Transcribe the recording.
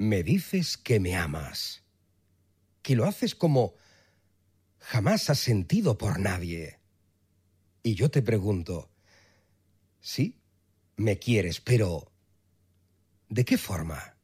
Me dices que me amas, que lo haces como jamás has sentido por nadie. Y yo te pregunto, sí, me quieres, pero ¿de qué forma?